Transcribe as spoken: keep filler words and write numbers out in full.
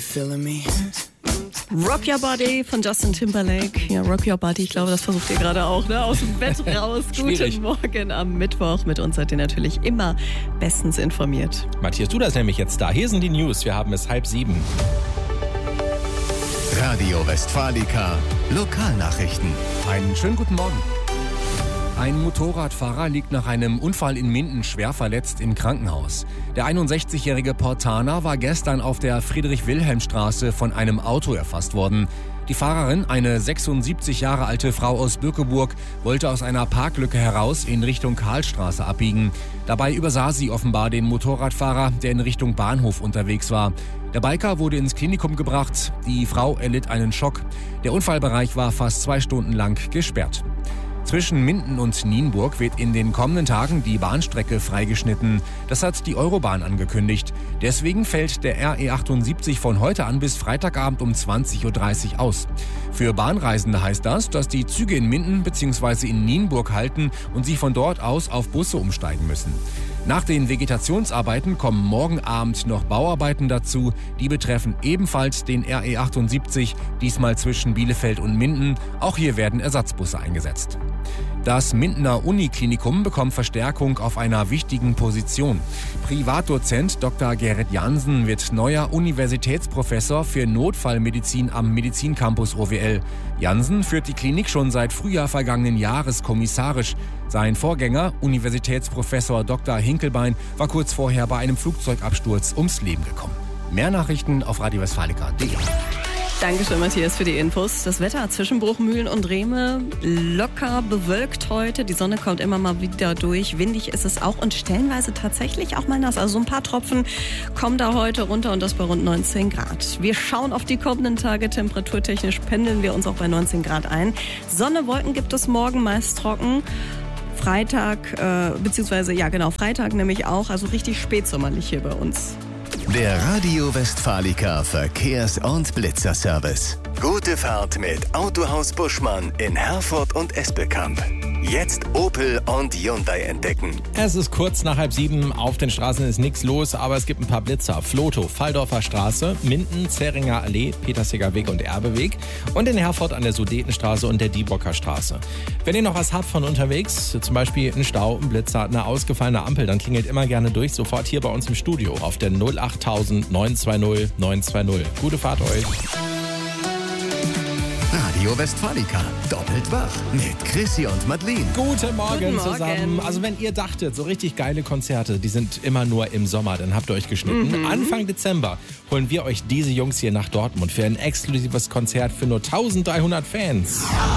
feeling me? Rock Your Body von Justin Timberlake. Ja, Rock Your Body, ich glaube, das versucht ihr gerade auch, ne? Aus dem Bett raus. Guten Morgen am Mittwoch. Mit uns seid ihr natürlich immer bestens informiert. Matthias, du das nämlich jetzt da. Hier sind die News. Wir haben es halb sieben. Radio Westfalica, Lokalnachrichten. Einen schönen guten Morgen. Ein Motorradfahrer liegt nach einem Unfall in Minden schwer verletzt im Krankenhaus. Der einundsechzigjährige Portaner war gestern auf der Friedrich-Wilhelm-Straße von einem Auto erfasst worden. Die Fahrerin, eine sechsundsiebzig Jahre alte Frau aus Bückeburg, wollte aus einer Parklücke heraus in Richtung Karlstraße abbiegen. Dabei übersah sie offenbar den Motorradfahrer, der in Richtung Bahnhof unterwegs war. Der Biker wurde ins Klinikum gebracht. Die Frau erlitt einen Schock. Der Unfallbereich war fast zwei Stunden lang gesperrt. Zwischen Minden und Nienburg wird in den kommenden Tagen die Bahnstrecke freigeschnitten. Das hat die Eurobahn angekündigt. Deswegen fällt der R E achtundsiebzig von heute an bis Freitagabend um zwanzig Uhr dreißig aus. Für Bahnreisende heißt das, dass die Züge in Minden bzw. in Nienburg halten und sie von dort aus auf Busse umsteigen müssen. Nach den Vegetationsarbeiten kommen morgen Abend noch Bauarbeiten dazu. Die betreffen ebenfalls den R E achtundsiebzig, diesmal zwischen Bielefeld und Minden. Auch hier werden Ersatzbusse eingesetzt. Das Mindener Uniklinikum bekommt Verstärkung auf einer wichtigen Position. Privatdozent Doktor Gerrit Jansen wird neuer Universitätsprofessor für Notfallmedizin am Medizincampus O W L. Jansen führt die Klinik schon seit Frühjahr vergangenen Jahres kommissarisch. Sein Vorgänger, Universitätsprofessor Doktor Hinkelbein, war kurz vorher bei einem Flugzeugabsturz ums Leben gekommen. Mehr Nachrichten auf radio westfalica punkt de. Dankeschön, Matthias, für die Infos. Das Wetter zwischen Bruchmühlen und Rehme locker bewölkt heute. Die Sonne kommt immer mal wieder durch. Windig ist es auch und stellenweise tatsächlich auch mal nass. Also so ein paar Tropfen kommen da heute runter und das bei rund neunzehn Grad. Wir schauen auf die kommenden Tage. Temperaturtechnisch pendeln wir uns auch bei neunzehn Grad ein. Sonne, Wolken gibt es morgen, meist trocken. Freitag, äh, beziehungsweise, ja genau, Freitag nämlich auch. Also richtig spätsommerlich hier bei uns. Der Radio Westfalica Verkehrs- und Blitzerservice. Gute Fahrt mit Autohaus Buschmann in Herford und Espelkamp. Jetzt Opel und Hyundai entdecken. Es ist kurz nach halb sieben. Auf den Straßen ist nichts los, aber es gibt ein paar Blitzer. Flotow, Falldorfer Straße, Minden, Zähringer Allee, Petersiger Weg und Erbeweg und in Herford an der Sudetenstraße und der Diebocker Straße. Wenn ihr noch was habt von unterwegs, zum Beispiel einen Stau, ein Blitzer, eine ausgefallene Ampel, dann klingelt immer gerne durch, sofort hier bei uns im Studio auf der null acht tausend neun zwei null neun zwei null. Gute Fahrt euch. Radio Westfalica, doppelt wach mit Chrissy und Madeleine. Guten Morgen, Guten Morgen zusammen. Also wenn ihr dachtet, so richtig geile Konzerte, die sind immer nur im Sommer, dann habt ihr euch geschnitten. Mhm. Anfang Dezember holen wir euch diese Jungs hier nach Dortmund für ein exklusives Konzert für nur dreizehnhundert Fans.